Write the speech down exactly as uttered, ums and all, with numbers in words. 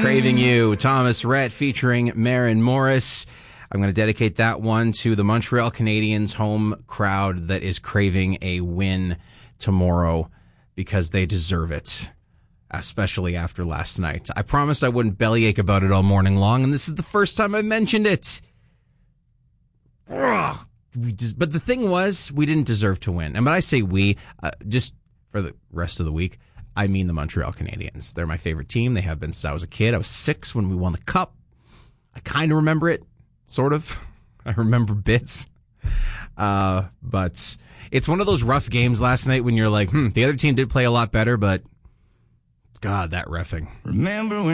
Craving You, Thomas Rhett featuring Maren Morris. I'm going to dedicate that one to the Montreal Canadiens home crowd that is craving a win tomorrow because they deserve it, especially after last night. I promised I wouldn't bellyache about it all morning long, and this is the first time I mentioned it. Ugh. We just, but the thing was, we didn't deserve to win. And when I say we, uh, just for the rest of the week, I mean the Montreal Canadiens. They're my favorite team. They have been since I was a kid. I was six when we won the cup. I kind of remember it. Sort of. I remember bits. Uh, but it's one of those rough games last night when you're like, hmm, the other team did play a lot better, but God, that reffing. Remember when